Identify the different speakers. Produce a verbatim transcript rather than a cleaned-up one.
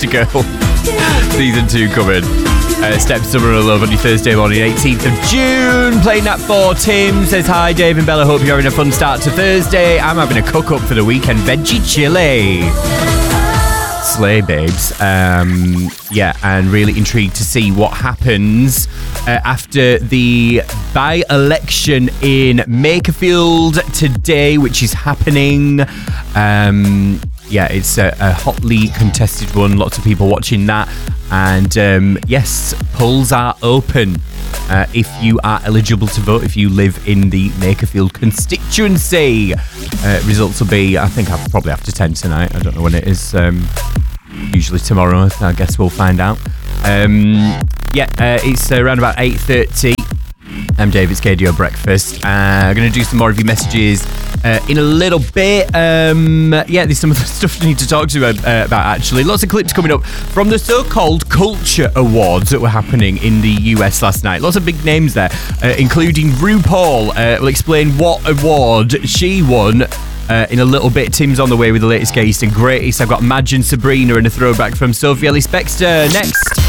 Speaker 1: Monster Girl. Season two coming. Uh, Step Summer of Love on your Thursday morning, eighteenth of June. Playing that for Tim. Says, hi, Dave and Bella. Hope you're having a fun start to Thursday. I'm having a cook-up for the weekend. Veggie chili. Slay, babes. Um, yeah, and really intrigued to see what happens uh, after the by-election in Makerfield today, which is happening. Um, yeah, it's a, a hotly contested one. Lots of people watching that. And um, yes, polls are open uh, if you are eligible to vote, if you live in the Makerfield constituency. Uh, results will be, I think, I'll probably after ten tonight. I don't know when it is. Um, usually tomorrow, I guess we'll find out. Um, yeah, uh, it's around about eight thirty. I'm Dave, it's K D O Breakfast. Uh, I'm going to do some more of your messages uh, in a little bit. Um, yeah, there's some of the stuff I need to talk to you about, uh, about, actually. Lots of clips coming up from the so-called Culture Awards that were happening in the U S last night. Lots of big names there, uh, including RuPaul. Uh, will explain what award she won Uh, in a little bit. Tim's on the way with the latest, greatest and greatest. I've got Madge and Sabrina and a throwback from Sophie Ellis-Bextor next.